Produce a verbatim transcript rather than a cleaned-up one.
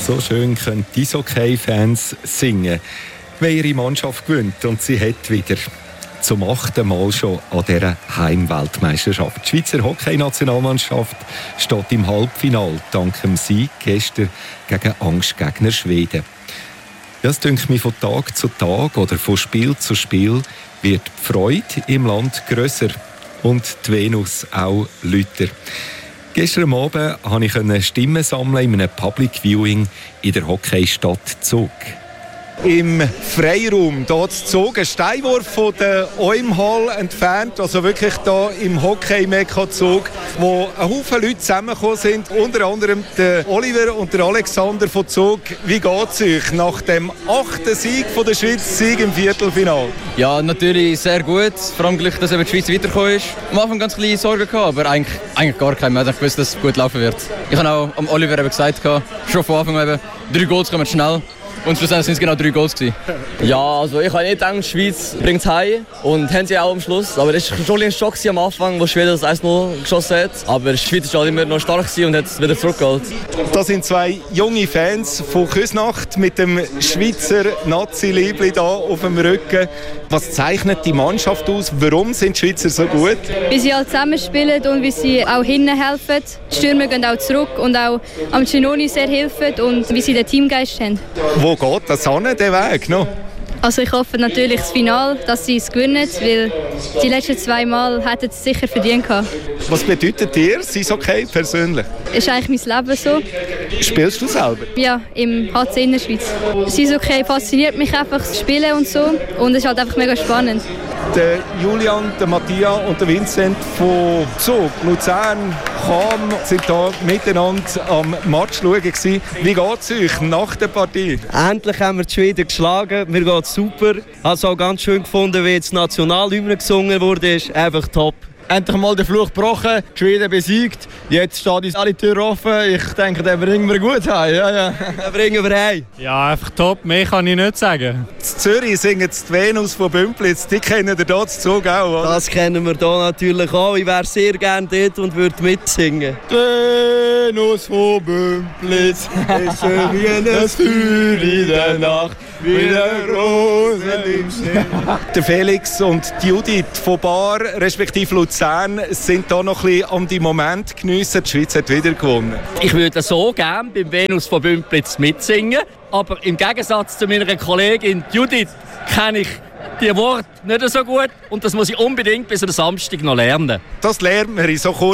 So schön können die Eishockey-Fans singen, wenn ihre Mannschaft gewinnt. Und sie hat wieder zum achten Mal schon an dieser Heimweltmeisterschaft. Die Schweizer Hockey-Nationalmannschaft steht im Halbfinale dank dem Sieg gestern gegen Angstgegner Schweden. Das dünkt mich von Tag zu Tag oder von Spiel zu Spiel wird die Freude im Land grösser und die Venus auch lauter. Gestern Abend konnte ich Stimmen sammeln in einem Public Viewing in der Hockeystadt Zug. Im Freiraum, hier zu Zug, ein Steinwurf von der Oimhall entfernt, also wirklich hier im Hockey-Mekka Zug, wo ein Haufen Leute zusammengekommen sind, unter anderem der Oliver und der Alexander von Zug. Wie geht es euch nach dem achten Sieg von der Schweiz, Sieg im Viertelfinale? Ja, natürlich sehr gut. Vor allem Glück, dass eben die Schweiz weitergekommen ist. Am Anfang ganz kleine Sorgen gehabt, aber eigentlich, eigentlich gar keine mehr. Ich wusste, dass es gut laufen wird. Ich habe auch am Oliver eben gesagt, schon von Anfang an, drei Goals kommen schnell. Und schlussendlich sind es genau drei Goals gewesen. Ja, also ich habe nicht gedacht, die Schweiz bringt es heim. Und haben sie auch am Schluss. Aber es war schon ein Schock am Anfang, wo Schweden das eins null geschossen hat. Aber die Schweiz war halt immer noch stark und hat es wieder zurückgeholt. Das sind zwei junge Fans von Küsnacht mit dem Schweizer Nazi-Liebli hier auf dem Rücken. Was zeichnet die Mannschaft aus? Warum sind die Schweizer so gut? Wie sie halt zusammenspielen und wie sie auch hinten helfen. Die Stürmer gehen auch zurück und auch am Ginoni sehr helfen und wie sie den Teamgeist haben. Wo geht das an, der Weg noch? Also ich hoffe natürlich das Finale, dass sie es gewinnen, weil die letzten zwei Mal hätten sie es sicher verdient gehabt. Was bedeutet dir das okay persönlich? Ist eigentlich mein Leben so. Spielst du selber? Ja, im H C Innerschweiz. Das okay fasziniert mich einfach, das Spielen und so. Und es ist halt einfach mega spannend. Der Julian, der Matthias und der Vincent von Zug, Luzern, Cham sind hier miteinander am Match schauen. Wie geht es euch nach der Partie? Endlich haben wir die Schweden geschlagen. Mir geht es super. Ich habe es auch ganz schön gefunden, wie jetzt Nationalhymne gesungen wurde. Einfach top. Endlich mal den Fluch gebrochen, die Schweden besiegt. Jetzt stehen uns alle Türen offen. Ich denke, den bringen wir gut heim. Ja, ja. Den bringen wir heim. Ja, einfach top. Mehr kann ich nicht sagen. In Zürich singen die Venus von Bümplitz. Die kennen ihr hier zu Zug auch, oder? Das kennen wir hier natürlich auch. Ich wäre sehr gerne dort und würde mitsingen. Die Venus von Bümplitz ist schön wie ein Feuer in der Nacht. Wie eine Rose im Schnee. Der Felix und die Judith von Bar, respektive Luzern, sind hier noch ein bisschen an die Moment geniessen. Die Schweiz hat wieder gewonnen. Ich würde so gerne beim Venus von Bümplitz mitsingen, aber im Gegensatz zu meiner Kollegin Judith kenne ich die Worte nicht so gut und das muss ich unbedingt bis am Samstag noch lernen. Das lernt man in so kurzer